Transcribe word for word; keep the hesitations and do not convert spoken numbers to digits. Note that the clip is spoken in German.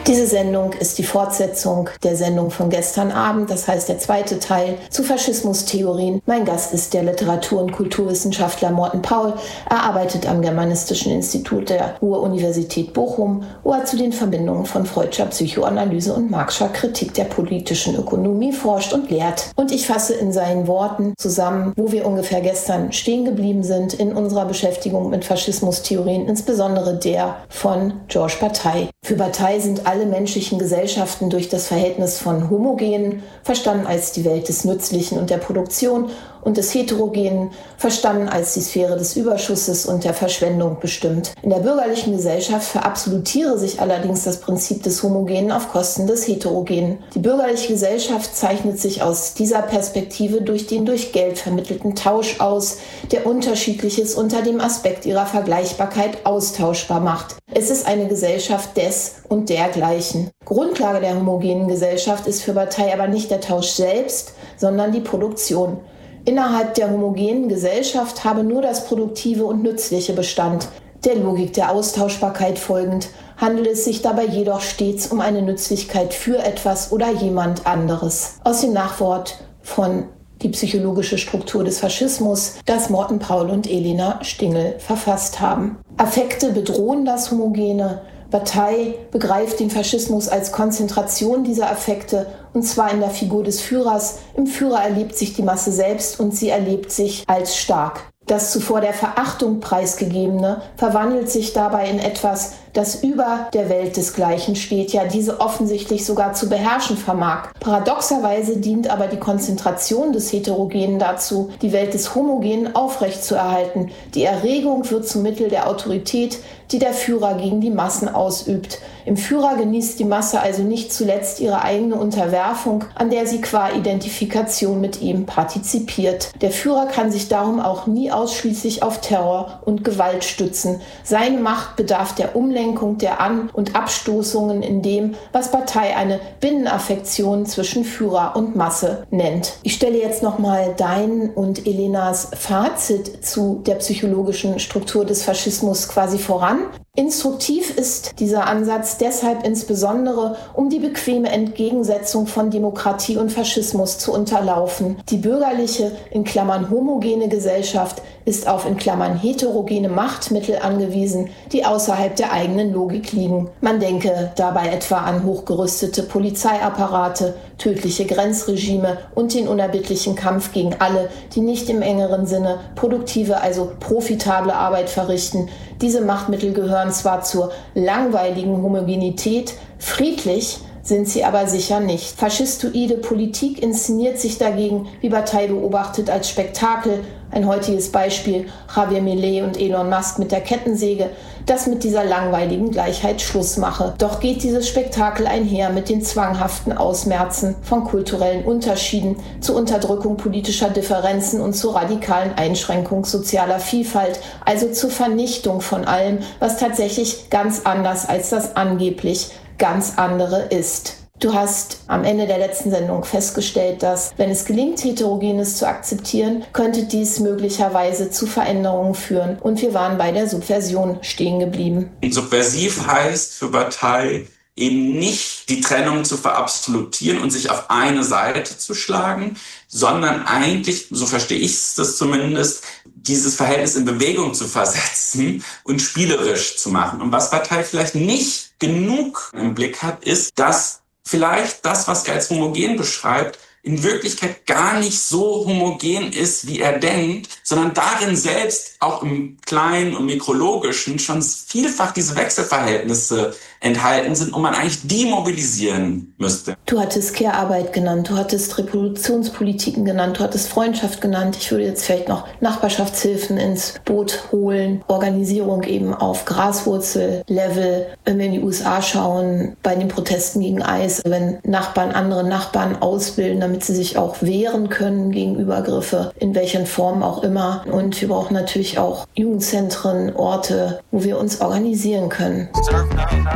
Diese Sendung ist die Fortsetzung der Sendung von gestern Abend, das heißt der zweite Teil zu Faschismustheorien. Mein Gast ist der Literatur- und Kulturwissenschaftler Morten Paul. Er arbeitet am Germanistischen Institut der Ruhr-Universität Bochum, wo er zu den Verbindungen von Freudscher Psychoanalyse und Marxscher Kritik der politischen Ökonomie forscht und lehrt. Und ich fasse in seinen Worten zusammen, wo wir ungefähr gestern stehen geblieben sind in unserer Beschäftigung mit Faschismustheorien, insbesondere der von Georges Bataille. Für Bataille sind alle menschlichen Gesellschaften durch das Verhältnis von Homogenen, verstanden als die Welt des Nützlichen und der Produktion, und des Heterogenen, verstanden als die Sphäre des Überschusses und der Verschwendung bestimmt. In der bürgerlichen Gesellschaft verabsolutiere sich allerdings das Prinzip des Homogenen auf Kosten des Heterogenen. Die bürgerliche Gesellschaft zeichnet sich aus dieser Perspektive durch den durch Geld vermittelten Tausch aus, der Unterschiedliches unter dem Aspekt ihrer Vergleichbarkeit austauschbar macht. Es ist eine Gesellschaft des und dergleichen. Grundlage der homogenen Gesellschaft ist für Bataille aber nicht der Tausch selbst, sondern die Produktion. Innerhalb der homogenen Gesellschaft habe nur das Produktive und Nützliche Bestand. Der Logik der Austauschbarkeit folgend handelt es sich dabei jedoch stets um eine Nützlichkeit für etwas oder jemand anderes. Aus dem Nachwort von Die psychologische Struktur des Faschismus, das Morten Paul und Elena Stingel verfasst haben. Affekte bedrohen das Homogene. Bataille begreift den Faschismus als Konzentration dieser Affekte, und zwar in der Figur des Führers. Im Führer erlebt sich die Masse selbst und sie erlebt sich als stark. Das zuvor der Verachtung preisgegebene verwandelt sich dabei in etwas, das über der Welt desgleichen steht, ja diese offensichtlich sogar zu beherrschen vermag. Paradoxerweise dient aber die Konzentration des Heterogenen dazu, die Welt des Homogenen aufrechtzuerhalten. Die Erregung wird zum Mittel der Autorität, die der Führer gegen die Massen ausübt. Im Führer genießt die Masse also nicht zuletzt ihre eigene Unterwerfung, an der sie qua Identifikation mit ihm partizipiert. Der Führer kann sich darum auch nie ausschließlich auf Terror und Gewalt stützen. Seine Macht bedarf der Umlenkung der An- und Abstoßungen in dem, was Bataille eine Binnenaffektion zwischen Führer und Masse nennt. Ich stelle jetzt nochmal dein und Elenas Fazit zu der psychologischen Struktur des Faschismus quasi voran. Instruktiv ist dieser Ansatz deshalb insbesondere, um die bequeme Entgegensetzung von Demokratie und Faschismus zu unterlaufen. Die bürgerliche, in Klammern homogene Gesellschaft ist auf in Klammern heterogene Machtmittel angewiesen, die außerhalb der eigenen Logik liegen. Man denke dabei etwa an hochgerüstete Polizeiapparate, tödliche Grenzregime und den unerbittlichen Kampf gegen alle, die nicht im engeren Sinne produktive, also profitable Arbeit verrichten. Diese Machtmittel gehören zwar zur langweiligen Homogenität, friedlich sind sie aber sicher nicht. Faschistoide Politik inszeniert sich dagegen, wie Bataille beobachtet, als Spektakel. Ein heutiges Beispiel, Javier Milei und Elon Musk mit der Kettensäge, das mit dieser langweiligen Gleichheit Schluss mache. Doch geht dieses Spektakel einher mit den zwanghaften Ausmerzen von kulturellen Unterschieden, zur Unterdrückung politischer Differenzen und zur radikalen Einschränkung sozialer Vielfalt, also zur Vernichtung von allem, was tatsächlich ganz anders als das angeblich ganz andere ist. Du hast am Ende der letzten Sendung festgestellt, dass, wenn es gelingt, Heterogenes zu akzeptieren, könnte dies möglicherweise zu Veränderungen führen. Und wir waren bei der Subversion stehen geblieben. Subversiv heißt für Bataille eben nicht die Trennung zu verabsolutieren und sich auf eine Seite zu schlagen, sondern eigentlich, so verstehe ich das zumindest, dieses Verhältnis in Bewegung zu versetzen und spielerisch zu machen. Und was Bataille vielleicht nicht genug im Blick hat, ist, dass vielleicht das, was er als homogen beschreibt, in Wirklichkeit gar nicht so homogen ist, wie er denkt, sondern darin selbst, auch im Kleinen und Mikrologischen, schon vielfach diese Wechselverhältnisse enthalten sind und man eigentlich demobilisieren müsste. Du hattest Care-Arbeit genannt, du hattest Reproduktionspolitiken genannt, du hattest Freundschaft genannt. Ich würde jetzt vielleicht noch Nachbarschaftshilfen ins Boot holen, Organisierung eben auf Graswurzel-Level. Wenn wir in die U S A schauen, bei den Protesten gegen ICE, wenn Nachbarn andere Nachbarn ausbilden, damit sie sich auch wehren können gegen Übergriffe, in welchen Formen auch immer. Und wir brauchen natürlich auch Jugendzentren, Orte, wo wir uns organisieren können.